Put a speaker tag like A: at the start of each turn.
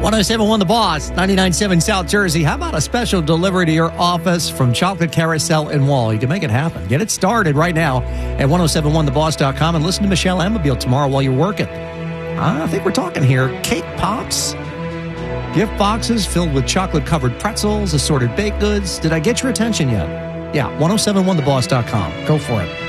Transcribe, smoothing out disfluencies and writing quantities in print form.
A: 1071 The Boss, 99.7 South Jersey. How about a special delivery to your office from Chocolate Carousel in Wall? You can make it happen. Get it started right now at 1071theboss.com and listen to Michelle Amabile tomorrow while you're working. I think we're talking here cake pops, gift boxes filled with chocolate-covered pretzels, assorted baked goods. Did I get your attention yet? Yeah, 1071theboss.com. Go for it.